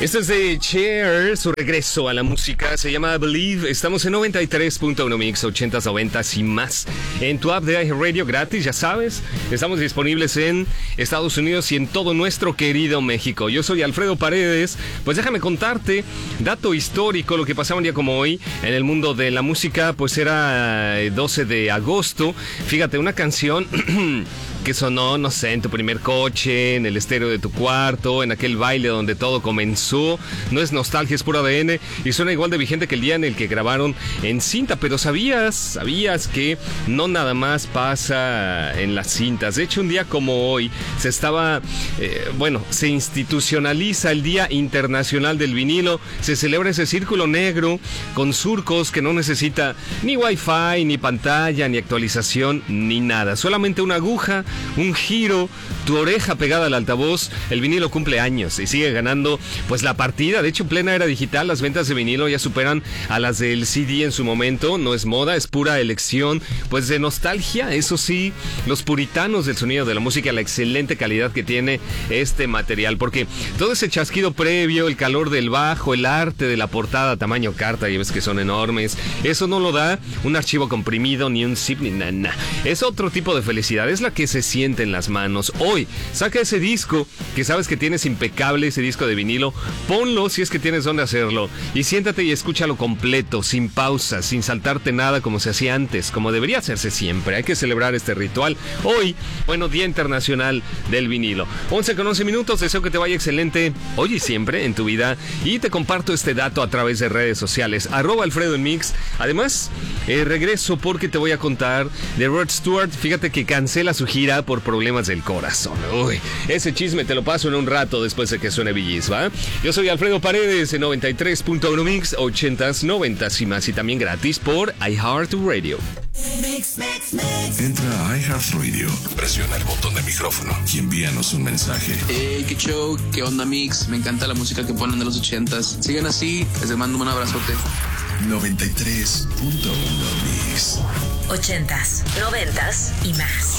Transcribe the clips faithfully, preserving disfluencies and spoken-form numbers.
Esto es de Cher, su regreso a la música, se llama Believe. Estamos en noventa y tres punto uno Mix, ochentas, noventas y más. En tu app de iHeartRadio gratis, ya sabes. Estamos disponibles en Estados Unidos y en todo nuestro querido México. Yo soy Alfredo Paredes. Pues déjame contarte, dato histórico, lo que pasaba un día como hoy en el mundo de la música. Pues era doce de agosto. Fíjate, una canción que sonó, no sé, en tu primer coche, en el estéreo de tu cuarto, en aquel baile donde todo comenzó. No es nostalgia, es puro A D N y suena igual de vigente que el día en el que grabaron en cinta. Pero sabías, sabías que no nada más pasa en las cintas. De hecho, un día como hoy se estaba, eh, bueno, se institucionaliza el Día Internacional del Vinilo. Se celebra ese círculo negro con surcos que no necesita ni wifi, ni pantalla, ni actualización, ni nada. Solamente una aguja, un giro, tu oreja pegada al altavoz. El vinilo cumple años y sigue ganando pues la partida. De hecho, en plena era digital, las ventas de vinilo ya superan a las del C D en su momento. No es moda, es pura elección pues de nostalgia. Eso sí, los puritanos del sonido de la música, la excelente calidad que tiene este material, porque todo ese chasquido previo, el calor del bajo, el arte de la portada tamaño carta, y ves que son enormes, eso no lo da un archivo comprimido, ni un zip, ni nada. Es otro tipo de felicidad, es la que se siente en las manos. Hoy, saca ese disco que sabes que tienes impecable, ese disco de vinilo, ponlo si es que tienes dónde hacerlo, y siéntate y escúchalo completo, sin pausa, sin saltarte nada, como se hacía antes, como debería hacerse siempre. Hay que celebrar este ritual. Hoy, bueno, Día Internacional del Vinilo. once con once minutos, deseo que te vaya excelente hoy y siempre en tu vida, y te comparto este dato a través de redes sociales, arroba Alfredo en Mix. Además, eh, regreso porque te voy a contar de Rod Stewart. Fíjate que cancela su gira por problemas del corazón. Uy, ese chisme te lo paso en un rato después de que suene Billis, ¿va? Yo soy Alfredo Paredes en noventa y tres punto uno Mix, ochentas, noventas y más, y también gratis por iHeartRadio. Mix, mix, mix. Entra a iHeartRadio, presiona el botón de micrófono y envíanos un mensaje. Hey, qué show, qué onda Mix, me encanta la música que ponen de los ochentas. Sigan así, les mando un abrazote. noventa y tres punto uno Mix. Ochentas, noventas y más.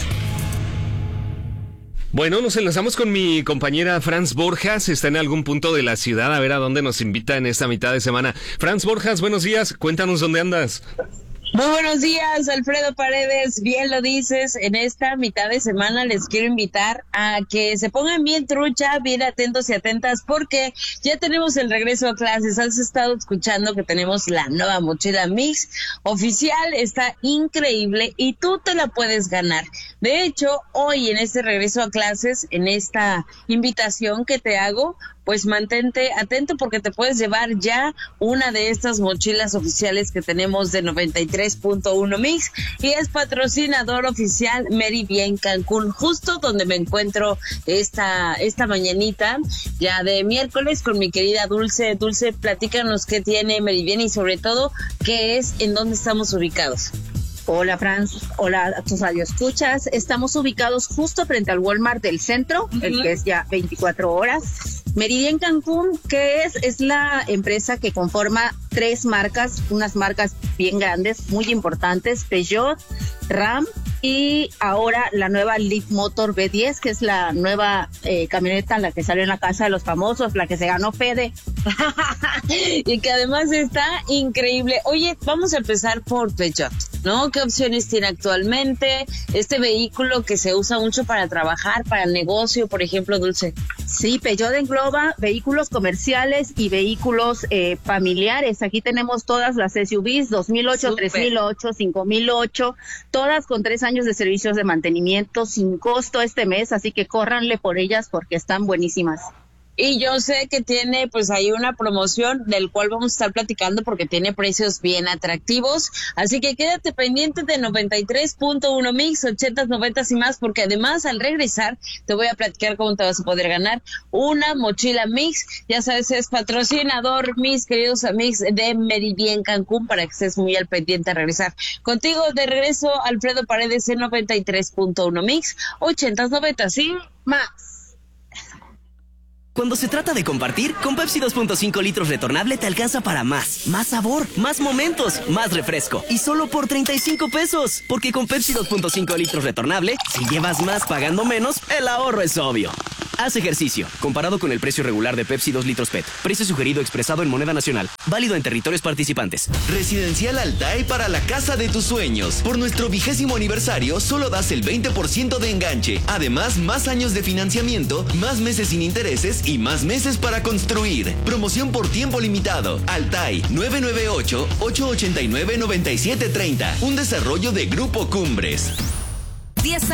Bueno, nos enlazamos con mi compañera Franz Borjas. Está en algún punto de la ciudad, a ver a dónde nos invita en esta mitad de semana. Franz Borjas, buenos días. Cuéntanos dónde andas. Muy buenos días, Alfredo Paredes, bien lo dices. En esta mitad de semana les quiero invitar a que se pongan bien trucha, bien atentos y atentas, porque ya tenemos el regreso a clases. Has estado escuchando que tenemos la nueva mochila Mix oficial, está increíble y tú te la puedes ganar. De hecho, hoy en este regreso a clases, en esta invitación que te hago, pues mantente atento porque te puedes llevar ya una de estas mochilas oficiales que tenemos de noventa y tres punto uno Mix, y es patrocinador oficial Meridian Cancún, justo donde me encuentro esta, esta mañanita ya de miércoles con mi querida Dulce. Dulce, platícanos qué tiene Meridian y sobre todo qué es, en dónde estamos ubicados. Hola Franz, hola a tus radioescuchas. Estamos ubicados justo frente al Walmart del centro, uh-huh. el que es ya veinticuatro horas. Meridian Cancún, que es, es la empresa que conforma tres marcas, unas marcas bien grandes, muy importantes, Peugeot, Ram y ahora la nueva Leaf Motor B diez, que es la nueva eh, camioneta, la que salió en la casa de los famosos, la que se ganó Fede. Y que además está increíble. Oye, vamos a empezar por Peugeot, ¿no? ¿Qué opciones tiene actualmente este vehículo que se usa mucho para trabajar, para el negocio, por ejemplo, Dulce? Sí, Peugeot engloba vehículos comerciales y vehículos eh, familiares. Aquí tenemos todas las S U Vs, dos mil ocho, Super. tres mil ocho, cinco mil ocho, todas con tres años de servicios de mantenimiento sin costo este mes, así que córranle por ellas porque están buenísimas. Y yo sé que tiene pues ahí una promoción del cual vamos a estar platicando porque tiene precios bien atractivos, así que quédate pendiente de noventa y tres punto uno Mix, ochentas, noventas y más, porque además al regresar te voy a platicar cómo te vas a poder ganar una mochila Mix. Ya sabes, es patrocinador, mis queridos amigos de Meridian Cancún, para que estés muy al pendiente a regresar. Contigo de regreso, Alfredo Paredes en noventa y tres punto uno Mix, ochentas, noventas y más. Cuando se trata de compartir, con Pepsi dos punto cinco litros retornable te alcanza para más. Más sabor, más momentos, más refresco. Y solo por treinta y cinco pesos. Porque con Pepsi dos punto cinco litros retornable, si llevas más pagando menos, el ahorro es obvio. Haz ejercicio. Comparado con el precio regular de Pepsi dos litros P E T. Precio sugerido expresado en moneda nacional. Válido en territorios participantes. Residencial Altai para la casa de tus sueños. Por nuestro vigésimo aniversario, solo das el veinte por ciento de enganche. Además, más años de financiamiento, más meses sin intereses y más meses para construir. Promoción por tiempo limitado. Altai nueve nueve ocho, ocho ocho nueve, nueve siete tres cero. Un desarrollo de Grupo Cumbres. diez